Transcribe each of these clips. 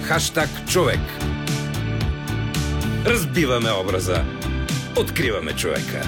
Хаштаг човек. Разбиваме образа. Откриваме човека.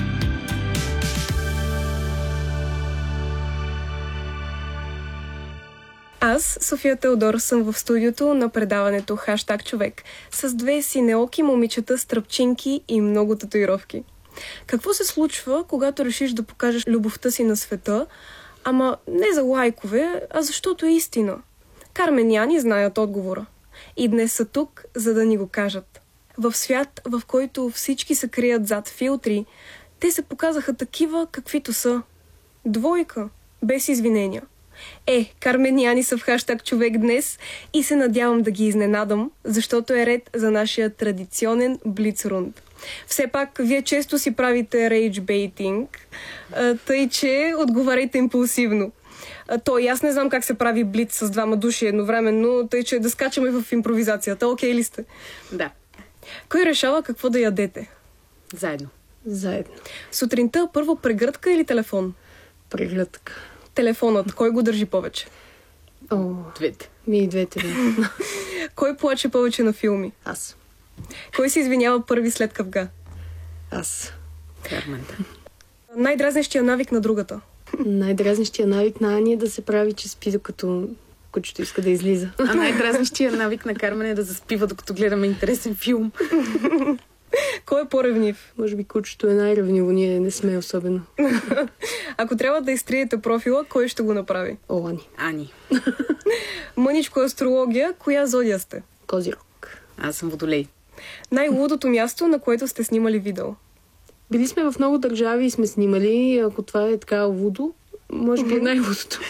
Аз, София Теодор, съм в студиото на предаването Хаштаг човек с две синеоки момичета с тръпчинки и много татуировки. Какво се случва, когато решиш да покажеш любовта си на света, ама не за лайкове, а защото е истина? Кармен и Ани знаят отговора. И днес са тук, за да ни го кажат. В свят, в който всички се крият зад филтри, те се показаха такива, каквито са. Двойка, без извинения. Кармен и Ани са в Хаштаг човек днес и се надявам да ги изненадам, защото е ред за нашия традиционен блицрунд. Все пак, вие често си правите рейджбейтинг, тъй че отговаряйте импулсивно. И аз не знам как се прави блиц с двама души едновременно, тъй че да скачаме в импровизацията. Окей ли сте? Да. Кой решава какво да ядете? Заедно. Сутринта първо прегръдка или телефон? Прегръдка. Телефонът. Кой го държи повече? Двете. И двете, да. Кой плаче повече на филми? Аз. Кой се извинява първи след кавга? Аз. Кармен. Най-дразнещия навик на другата? Най-дразнещия навик на Ани е да се прави, че спи докато кучето иска да излиза. А най-дразнещия навик на Кармен е да заспива докато гледаме интересен филм. Кой е по-ревнив? Може би кучето е най-ревниво, ние не сме особено. Ако трябва да изтриете профила, кой ще го направи? Ани. Мъничко астрология, коя зодия сте? Козирог. Аз съм Водолей. Най-лудото място, на което сте снимали видео? Били сме в много държави и сме снимали. Ако това е така лудо, може би най-лудото.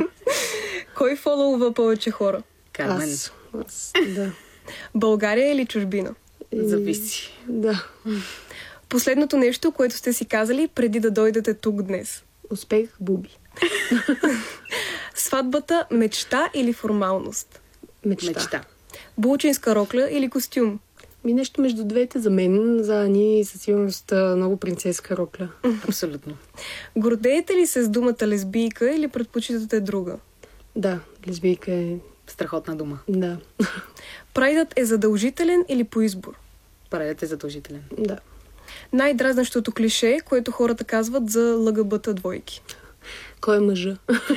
Кой фолоува повече хора? Кармен. Аз, да. България или чужбина? Зависи. Да. Последното нещо, което сте си казали преди да дойдете тук днес? Успех, буби. Сватбата мечта или формалност? Мечта. Булчинска рокля или костюм? Нещо между двете за мен, за Ани със сигурност много принцеска рокля. Абсолютно. Гордеете ли се с думата лесбийка или предпочитате друга? Да, лесбийка е страхотна дума. Да. Прайдът е задължителен или по избор? Прайдът е задължителен. Да. Най-дразнащото клише, което хората казват за ЛГБТ двойки? Кой е мъжа?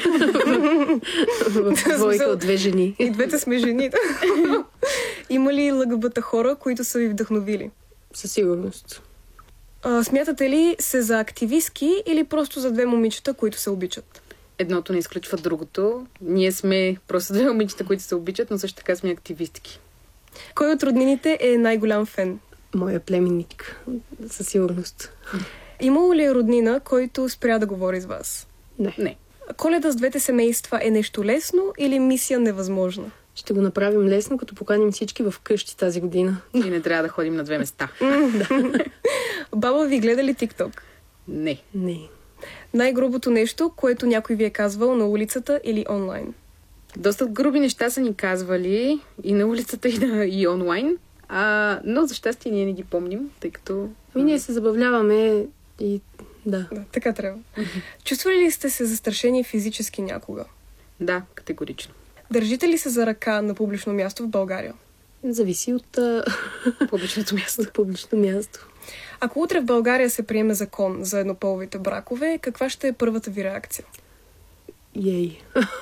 Двойка от две жени. И двете сме жени. Има ли ЛГБТ хора, които са ви вдъхновили? Със сигурност. Смятате ли се за активистки или просто за две момичета, които се обичат? Едното не изключва другото. Ние сме просто две момичета, които се обичат, но също така сме активистки. Кой от роднините е най-голям фен? Моя племенник. Със сигурност. Имало ли е роднина, който спря да говори с вас? Не. Коледа с двете семейства е нещо лесно или мисия невъзможна? Ще го направим лесно, като поканим всички в къщи тази година. И не трябва да ходим на две места. Баба ви гледа ли TikTok? Не. Най-грубото нещо, което някой ви е казвал на улицата или онлайн? Доста груби неща са ни казвали и на улицата, и онлайн. Но за щастие ние не ги помним, тъй като... Ние се забавляваме и... Да, така трябва. Чувствали ли сте се застрашени физически някога? Да, категорично. Държите ли се за ръка на публично място в България? Зависи от публичното място. От публично място. Ако утре в България се приеме закон за еднополовите бракове, каква ще е първата ви реакция? Ей!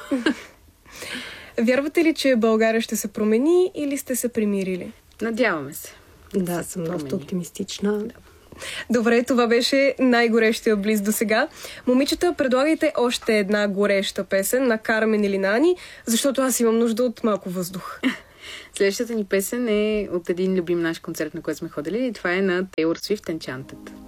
Вярвате ли, че България ще се промени или сте се примирили? Надяваме се. Да, съм доста оптимистична. Да. Добре, това беше най-горещия близ до сега. Момичета, предлагайте още една гореща песен на Кармен или на Ани, защото аз имам нужда от малко въздух. Следващата ни песен е от един любим наш концерт, на който сме ходили, и това е на Taylor Swift Enchanted.